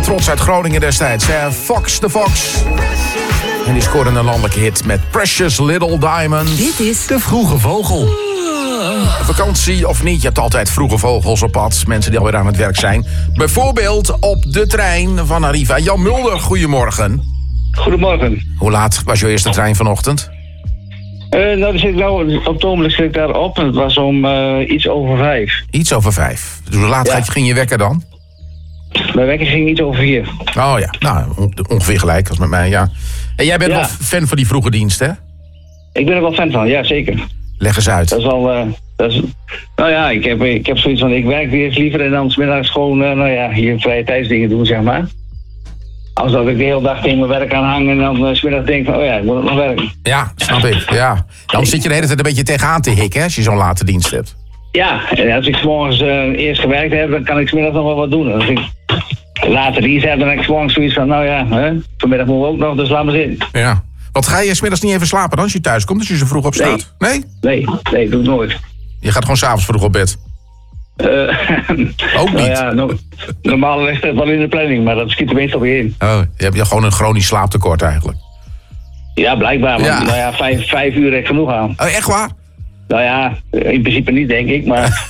trots uit Groningen destijds. Fox the Fox. En die scoorde een landelijke hit met Precious Little Diamond. Dit is De Vroege Vogel. Vakantie of niet, je hebt altijd vroege vogels op pad. Mensen die alweer aan het werk zijn. Bijvoorbeeld op de trein van Arriva. Jan Mulder, goedemorgen. Goedemorgen. Hoe laat was jouw eerste trein vanochtend? Op het ogenblik zit ik daarop en het was om iets over 5. Iets over 5. Dus hoe laat ging je wekker dan? Mijn wekker ging iets over 4. Oh ja, nou ongeveer gelijk als met mij, ja. En jij bent wel fan van die vroege dienst, hè? Ik ben er wel fan van, ja zeker. Leg eens uit. Dat is al... ik heb zoiets van, ik werk weer liever en dan 's middags gewoon, hier vrije tijdsdingen doen, zeg maar. Als dat ik de hele dag tegen mijn werk aan hang en dan 's middags denk van, ik moet nog werken. Ja, snap ik, ja. Dan zit je de hele tijd een beetje tegenaan te hikken, hè, als je zo'n late dienst hebt. Ja, en als ik 's morgens eerst gewerkt heb, dan kan ik 's middags nog wel wat doen. Als ik later dienst heb, dan heb ik 's morgens zoiets van, vanmiddag moeten we ook nog, dus laat maar zitten. Ja. Want ga je 's middags niet even slapen dan, als je thuis komt, als je zo vroeg opstaat? Nee? Nee, doe ik nooit. Je gaat gewoon 's avonds vroeg op bed? Ook niet? Normaal ligt het wel in de planning, maar dat schiet er meestal weer in. Oh, je hebt gewoon een chronisch slaaptekort eigenlijk. Ja, blijkbaar. Want 5 uur heb ik genoeg aan. Oh, echt waar? Nou ja, in principe niet, denk ik. Maar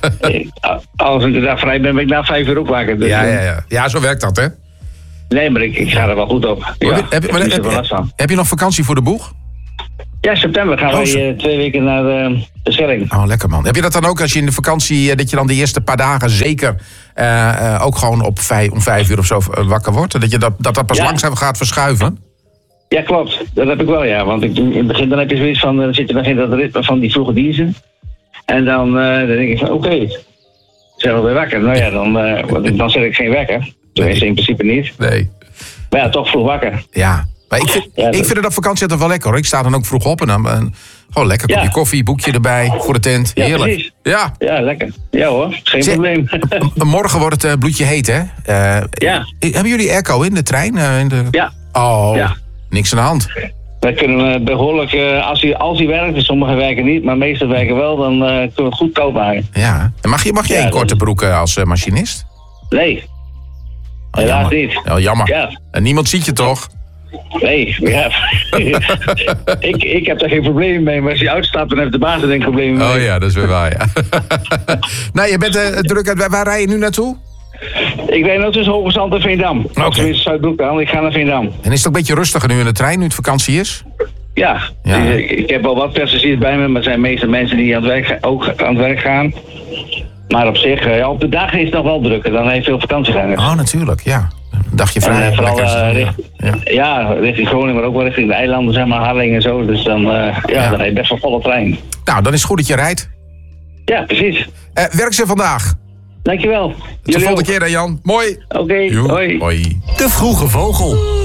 als ik de dag vrij ben, ben ik na 5 uur ook wakker. Dus, ja, zo werkt dat, hè? Nee, maar ik ga er wel goed op. Ja, heb je nog vakantie voor de boeg? Ja, september gaan wij 2 weken naar de Schelling. Oh, lekker man. Heb je dat dan ook als je in de vakantie, dat je dan de eerste paar dagen zeker ook gewoon om 5 uur of zo wakker wordt? Dat je dat pas langzaam gaat verschuiven? Ja, klopt. Dat heb ik wel, ja. Want in het begin dan heb je zoiets van, dan zit je nog in dat ritme van die vroege diensten. En dan denk ik van, oké, zijn we weer wakker. Nou ja, dan zet ik geen wekker. Tenminste, in principe niet. Nee. Maar ja, toch vroeg wakker. Ja. Maar ik vind het op vakantie toch wel lekker hoor. Ik sta dan ook vroeg op en dan gewoon lekker kopje koffie, boekje erbij voor de tent. Heerlijk. Precies. Ja, lekker. Ja hoor, geen probleem. Morgen wordt het bloedje heet, hè? Hebben jullie airco in de trein? Ja. Oh, niks aan de hand. Wij kunnen behoorlijk, als hij werkt, dus sommigen werken niet, maar meestal werken wel, dan kunnen we het goed koud maken. Ja. En mag je een korte broek als machinist? Nee. Helaas niet. Oh, jammer. Ja. En niemand ziet je toch? Nee, ja. ik heb daar geen probleem mee, maar als je uitstapt, dan heeft de baas er denk ik problemen mee. Oh ja, dat is weer waar, ja. Nou, je bent druk uit. Waar rij je nu naartoe? Ik rijd nou tussen Hoge Zand en Veendam. Oké. Tenminste, Zuidbroek dan. Ik ga naar Veendam. En is het ook een beetje rustiger nu in de trein, nu het vakantie is? Ja. Ik heb wel wat passagiers bij me, maar het zijn meestal mensen die ook aan het werk gaan. Maar op zich, op de dag is het nog wel drukker. Dan heeft veel vakantiegangers. Oh, natuurlijk, ja. Een dagje vrij. En vooral richting Groningen, maar ook wel richting de eilanden, zeg maar, Harlingen en zo. Dus dan heb je best wel volle trein. Nou, dan is het goed dat je rijdt. Ja, precies. Werk ze vandaag. Dankjewel. Tot de volgende keer, hè, Jan. Mooi. Oké, hoi. Hoi. De Vroege Vogel.